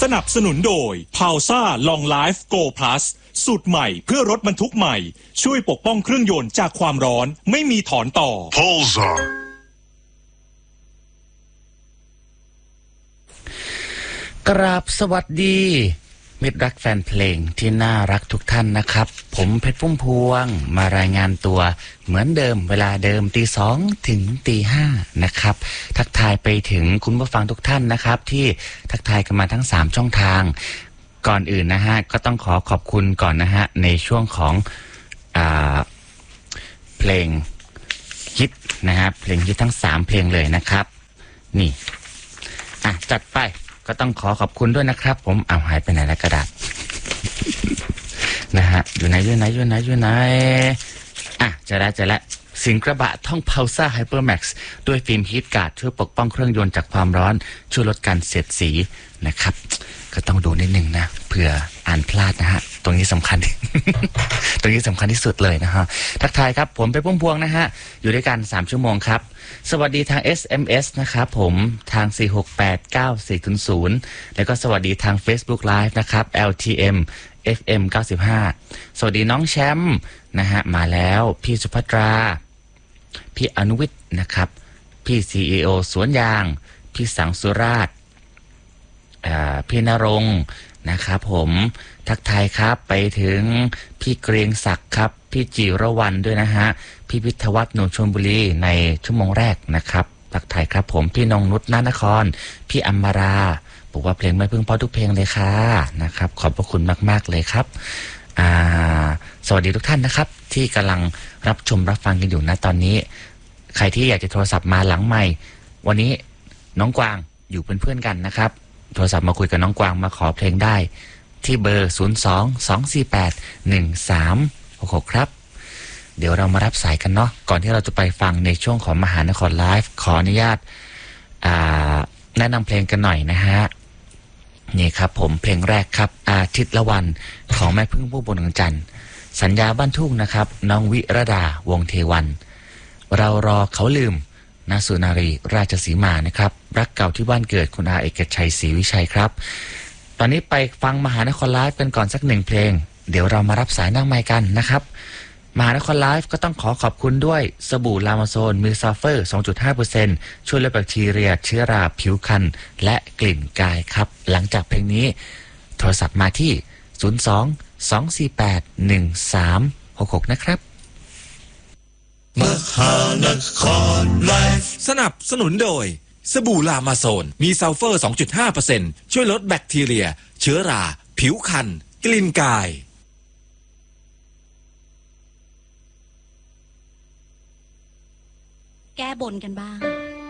นับสนุนโดย Pausa Long Life Go Plus สูตรใหม่เพื่อรถบรรทุกใหม่ช่วยปกป้องเครื่องยนต์จากความร้อนไม่มีถอนต่อ Pausa กราบสวัสดีมิตรรักแฟนเพลงที่น่ารักทุกท่านนะครับผมเพชรพุ่มพวงมารายงานตัวเหมือนเดิมเวลาเดิมตี 2 ถึงตี 5นะครับทักทายไปถึงคุณผู้ฟังทุกท่านนะครับที่ทักทายกันมาทั้ง3ช่องทางก่อนอื่นนะฮะก็ต้องขอบคุณก่อนนะฮะในช่วงของเพลงฮิตนะครับเพลงฮิตทั้ง3เพลงเลยนะครับนี่จัดไปก็ต้องขอบคุณด้วยนะครับผมเอาหายไปไหนแล้วกระดาษ นะฮะอยู่ไหนจะแล้วสิงกระบะท่อง Pausa Hypermax ด้วยฟิล์มฮีทการ์ดช่วยปกป้องเครื่องยนต์จากความร้อนช่วยลดการเสียดสีนะครับก็ต้องดูนิดนึงนะเผื่ออ่านพลาดนะฮะตรงนี้สำคัญ ตรงนี้สำคัญที่สุดเลยนะฮะทักทายครับผมเป็นพุ่มพวงนะฮะอยู่ด้วยกัน3ชั่วโมงครับสวัสดีทาง SMS นะครับผมทาง 4689400 แล้วก็สวัสดีทาง Facebook Live นะครับ LTM FM 95สวัสดีน้องแชมป์นะฮะมาแล้วพี่สุภัตราพี่อนุวิทย์นะครับพี่ CEO สวนยางพี่สังสุราชพี่ณรงค์นะครับผมทักทายครับไปถึงพี่เกรียงศักดิ์ครับพี่จิรวรรณด้วยนะฮะพี่พิทวัฒน์หนุ่มชลบุรีในชั่วโมงแรกนะครับทักทายครับผมพี่นงนุชนานครพี่อมราบอกว่าเพลงไม่พึ่งเพราะทุกเพลงเลยค่ะนะครับขอบพระคุณมากๆเลยครับสวัสดีทุกท่านนะครับที่กำลังรับชมรับฟังกันอยู่นะตอนนี้ใครที่อยากจะโทรศัพท์มาหลังไมค์วันนี้น้องกวางอยู่เป็นเพื่อนกันนะครับโทรศัพท์มาคุยกับน้องกวางมาขอเพลงได้ที่เบอร์ 02-248-1366 ครับเดี๋ยวเรามารับสายกันเนาะก่อนที่เราจะไปฟังในช่วงของมหานครไลฟ์ขออนุญาตแนะนำเพลงกันหน่อยนะฮะนี่ครับผมเพลงแรกครับอาทิตย์ละวันของแม่พึ่งผู้บนเมืองจันทร์สัญญาบ้านทุ่งนะครับน้องวิรดาวงเทวันเรารอเขาลืมนาสุนารีราชสีมานะครับรักเก่าที่บ้านเกิดคุณอาเอกชัยศรีวิชัยครับตอนนี้ไปฟังมหานครไลฟ์กันก่อนสัก1เพลงเดี๋ยวเรามารับสายนั่งไมค์กันนะครับมหานครไลฟ์ก็ต้องขอบคุณด้วยสบู่ลามาโซนมิลซัลเฟอร์ 2.5% ช่วยลดแบคทีเรียเชื้อราผิวพรรณและกลิ่นกายครับหลังจากเพลงนี้โทรศัพท์มาที่ 02-248-1366 นะครับมหานครไลฟ์สนับสนุนโดยสบู่ลามาโซนมีซัลเฟอร์ 2.5% ช่วยลดแบคทีเรียเชื้อราผิวพรรณกลิ่นกายแก้บนกันบ้าง